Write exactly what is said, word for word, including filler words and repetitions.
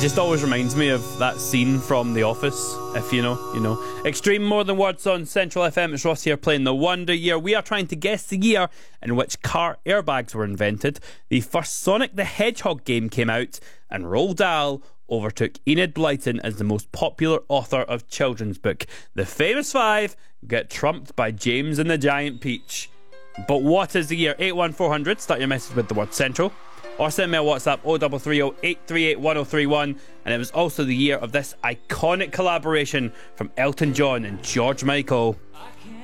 just always reminds me of that scene from The Office. If you know, you know. Extreme More Than Words on Central F M. It's Ross here playing the Wonder Year. We are trying to guess the year in which car airbags were invented. The first Sonic the Hedgehog game came out, and Roald Dahl overtook Enid Blyton as the most popular author of children's book. The famous five get trumped by James and the Giant Peach. But what is the year? eight one four hundred. Start your message with the word Central. Or send me a WhatsApp oh three three oh, eight three eight, one oh three one. And it was also the year of this iconic collaboration from Elton John and George Michael.